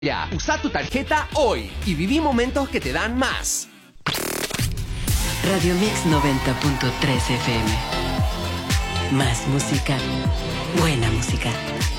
Ya, usa tu tarjeta hoy y viví momentos que te dan más. Radio Mix 90.3 FM. Más música, buena música.